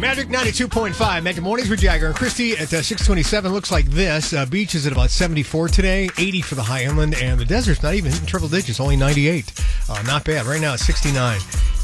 Magic 92.5. Magic Mornings with Jagger and Christy at 627. Looks like this. Beach is at about 74 today, 80 for the high inland, and the desert's not even hitting triple digits, only 98. Not bad. Right now it's 69.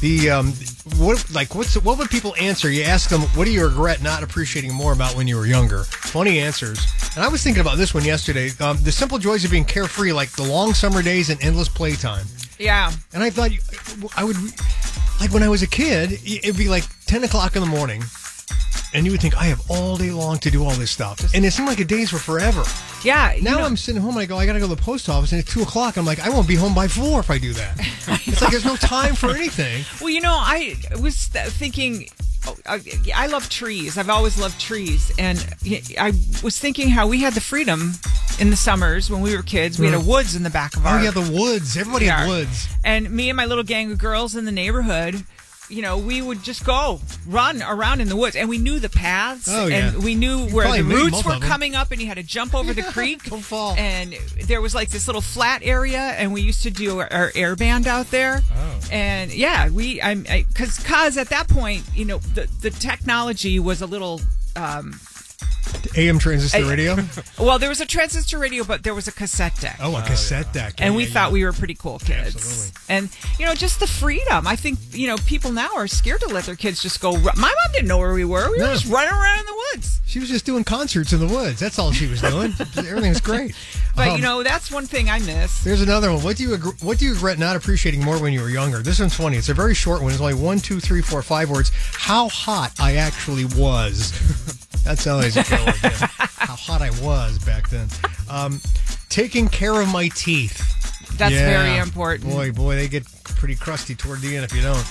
What would people answer? You ask them, what do you regret not appreciating more about when you were younger? Funny answers. And I was thinking about this one yesterday. The simple joys of being carefree, like the long summer days and endless playtime. Yeah. And I thought I would, like when I was a kid, it'd be like 10 o'clock in the morning, and you would think, I have all day long to do all this stuff. And it seemed like the days were forever. Yeah. Now I'm sitting home and I go, I got to go to the post office, and it's 2 o'clock. I'm like, I won't be home by 4 if I do that. It's like there's no time for anything. Well, I was thinking, I love trees. I've always loved trees. And I was thinking how we had the freedom in the summers when we were kids. We had a woods in the back of our... Oh, yeah, the woods. Everybody had woods. And me and my little gang of girls in the neighborhood... we would just go run around in the woods, and we knew the paths, and we knew where the roots were coming up, and you had to jump over the creek. Don't fall. And there was like this little flat area, and we used to do our air band out there. Oh. And yeah, because at that point, the technology was a little. AM transistor radio? Well, there was a transistor radio, but there was a cassette deck. Oh, a cassette deck. And we thought we were pretty cool kids. Absolutely. And, just the freedom. I think, people now are scared to let their kids just go. My mom didn't know where we were. We were just running around in the woods. She was just doing concerts in the woods. That's all she was doing. Everything's great. But, that's one thing I miss. There's another one. What do you regret not appreciating more when you were younger? This one's funny. It's a very short one. It's only 1, 2, 3, 4, 5 words. How hot I actually was. That's always a good one. Yeah. How hot I was back then. Taking care of my teeth. That's very important. Boy, they get pretty crusty toward the end if you don't.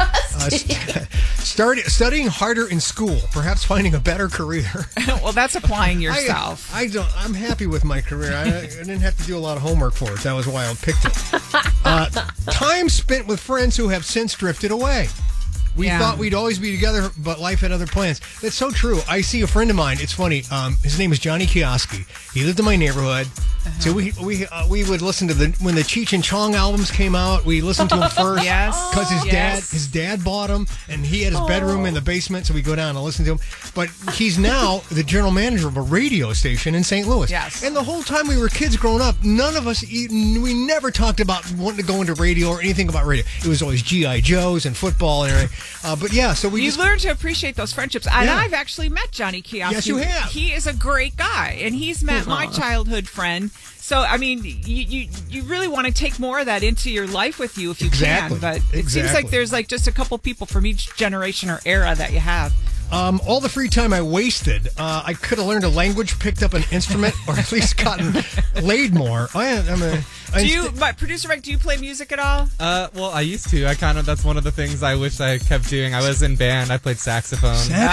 Studying harder in school, perhaps finding a better career. Well, that's applying yourself. I'm happy with my career. I didn't have to do a lot of homework for it. That was why I picked it. Time spent with friends who have since drifted away. We thought we'd always be together, but life had other plans. That's so true. I see a friend of mine. It's funny. His name is Johnny Kioski. He lived in my neighborhood. So we would listen to when the Cheech and Chong albums came out. We listened to them first. Yes. Because his dad bought them, and he had his bedroom in the basement, so we go down and listen to him. But he's now the general manager of a radio station in St. Louis. Yes. And the whole time we were kids growing up, none of us, we never talked about wanting to go into radio or anything about radio. It was always G.I. Joes and football and everything. But yeah, so we learn to appreciate those friendships. And I've actually met Johnny Kioski. Yes, you have. He is a great guy, and he's met my childhood friend. So, I mean, you really want to take more of that into your life with you if you can. But it seems like there's just a couple people from each generation or era that you have. All the free time I wasted, I could have learned a language, picked up an instrument, or at least gotten laid more. Producer Mike, do you play music at all? Well, I used to. That's one of the things I wish I kept doing. I was in band. I played saxophone.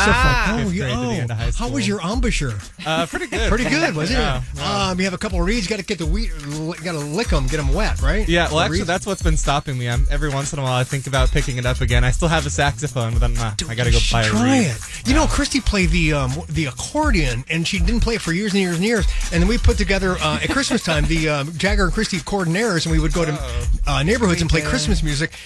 How was your embouchure? Pretty good. Pretty good, wasn't it? You have a couple of reeds. Got to get got to lick them, get them wet, right? Yeah. Well, actually, that's what's been stopping me. Every once in a while, I think about picking it up again. I still have a saxophone, but then I got to go buy a reed. Try it. Christy played the accordion, and she didn't play it for years and years and years. And then we put together at Christmas time the Jagger and Christy Accordianaires, and we would go to neighborhoods and play Christmas music.